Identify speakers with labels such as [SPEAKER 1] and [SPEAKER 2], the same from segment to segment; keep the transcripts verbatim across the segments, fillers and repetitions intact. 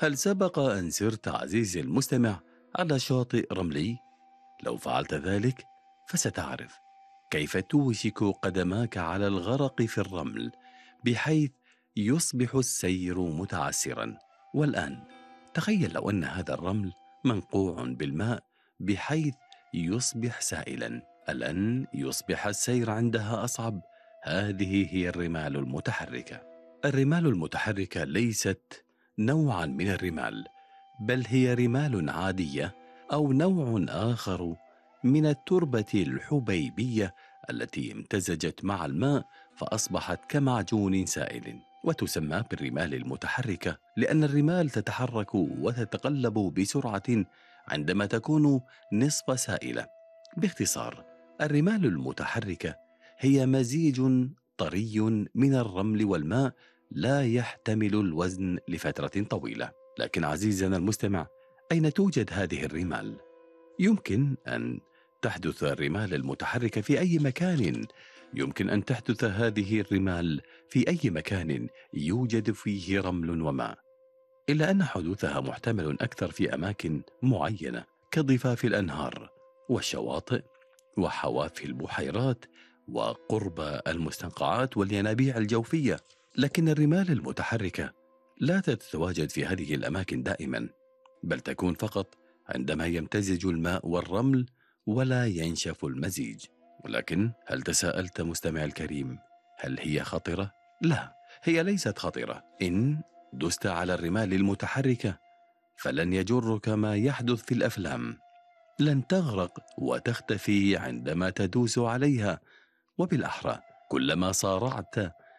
[SPEAKER 1] هل سبق أن سرت عزيزي المستمع على شاطئ رملي؟ لو فعلت ذلك فستعرف كيف توشك قدماك على الغرق في الرمل بحيث يصبح السير متعسرا. والآن تخيل لو أن هذا الرمل منقوع بالماء بحيث يصبح سائلا، الآن يصبح السير عندها أصعب. هذه هي الرمال المتحركة. الرمال المتحركة ليست نوعا من الرمال، بل هي رمال عادية أو نوع آخر من التربة الحبيبية التي امتزجت مع الماء فأصبحت كمعجون سائل، وتسمى بالرمال المتحركة لأن الرمال تتحرك وتتقلب بسرعة عندما تكون نصف سائلة. باختصار، الرمال المتحركة هي مزيج طري من الرمل والماء لا يحتمل الوزن لفترة طويلة. لكن عزيزنا المستمع، أين توجد هذه الرمال؟ يمكن أن تحدث الرمال المتحركة في أي مكان. يمكن أن تحدث هذه الرمال في أي مكان يوجد فيه رمل وماء، إلا أن حدوثها محتمل أكثر في أماكن معينة كضفاف الأنهار والشواطئ وحواف البحيرات وقرب المستنقعات والينابيع الجوفية. لكن الرمال المتحركة لا تتواجد في هذه الأماكن دائما، بل تكون فقط عندما يمتزج الماء والرمل ولا ينشف المزيج. ولكن هل تساءلت مستمع الكريم، هل هي خطرة؟ لا، هي ليست خطرة. إن دست على الرمال المتحركة فلن يجرك ما يحدث في الأفلام، لن تغرق وتختفي عندما تدوس عليها، وبالأحرى كلما صارعت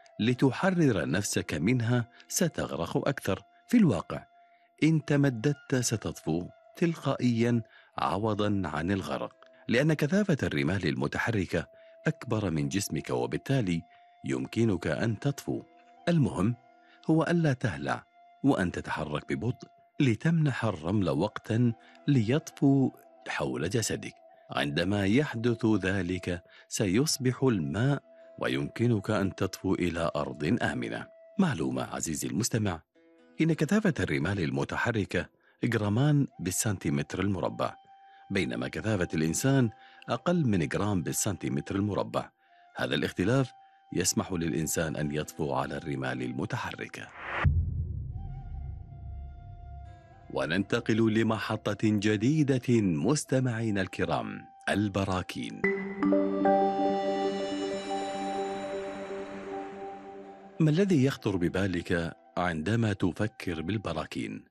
[SPEAKER 1] لتحرر نفسك منها ستغرق أكثر. في الواقع إن تمددت ستطفو تلقائيا عوضا عن الغرق، لأن كثافة الرمال المتحركة أكبر من جسمك، وبالتالي يمكنك أن تطفو. المهم هو ألا تهلع وأن تتحرك ببطء لتمنح الرمل وقتا ليطفو حول جسدك. عندما يحدث ذلك سيصبح الماء ويمكنك أن تطفو إلى أرض آمنة. معلومة عزيزي المستمع، إن كثافة الرمال المتحركة جرامان بالسنتيمتر المربع، بينما كثافة الإنسان أقل من جرام بالسنتيمتر المربع. هذا الاختلاف يسمح للإنسان أن يطفو على الرمال المتحركة. وننتقل لمحطة جديدة مستمعين الكرام، البراكين. ما الذي يخطر ببالك عندما تفكر بالبراكين؟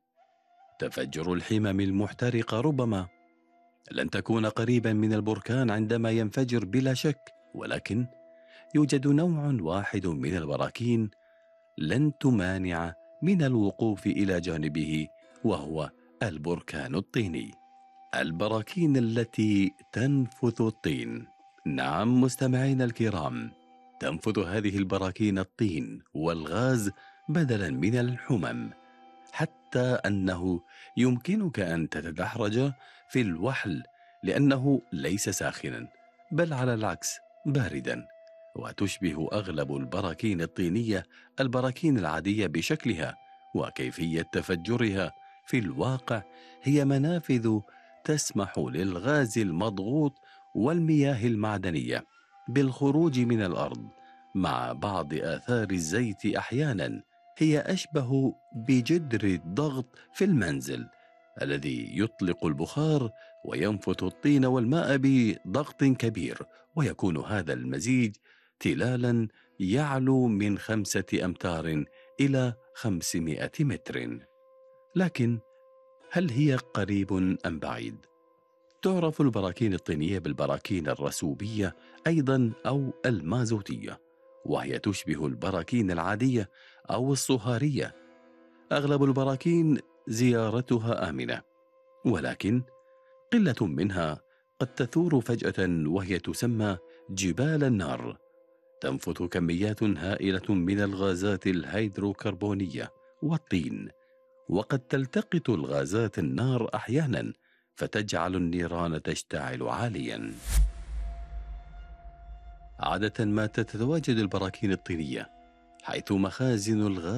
[SPEAKER 1] تفجر الحمم المحترقة ربما. لن تكون قريبا من البركان عندما ينفجر بلا شك، ولكن يوجد نوع واحد من البراكين لن تمانع من الوقوف إلى جانبه، وهو البركان الطيني. البراكين التي تنفث الطين. نعم مستمعين الكرام، تنفث هذه البراكين الطين والغاز بدلا من الحمم، حتى أنه يمكنك أن تتدحرج في الوحل لأنه ليس ساخنا، بل على العكس باردا. وتشبه أغلب البراكين الطينية البراكين العادية بشكلها وكيفية تفجرها. في الواقع هي منافذ تسمح للغاز المضغوط والمياه المعدنية بالخروج من الأرض مع بعض آثار الزيت. أحيانا هي أشبه بجدر الضغط في المنزل الذي يطلق البخار وينفث الطين والماء بضغط كبير، ويكون هذا المزيج تلالا يعلو من خمسة أمتار إلى خمسمائة متر. لكن هل هي قريب أم بعيد؟ تعرف البراكين الطينية بالبراكين الرسوبية أيضا أو المازوتية، وهي تشبه البراكين العادية أو الصهارية. أغلب البراكين زيارتها آمنة، ولكن قلة منها قد تثور فجأة وهي تسمى جبال النار. تنفث كميات هائلة من الغازات الهيدروكربونية والطين، وقد تلتقط الغازات النار أحيانا فتجعل النيران تشتعل عاليا. عادة ما تتواجد البراكين الطينية حيث مخازن الغاز